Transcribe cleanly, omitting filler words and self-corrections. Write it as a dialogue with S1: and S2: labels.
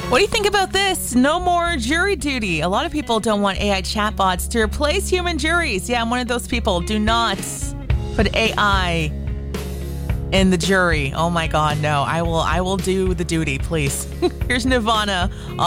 S1: What do you think about this? No more jury duty. A lot of people don't want AI chatbots to replace human juries. Yeah, I'm one of those people. Do not put AI in the jury. Oh my God, no. I will do the duty, please. Here's Nirvana